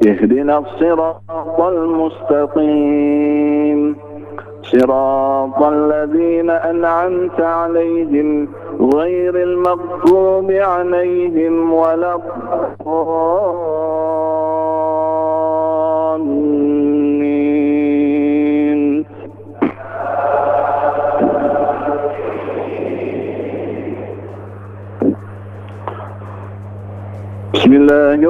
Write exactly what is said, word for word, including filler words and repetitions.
اهدنا الصراط المستقيم صراط الذين أنعمت عليهم غير المغضوب عليهم ولا الضالين. بسم الله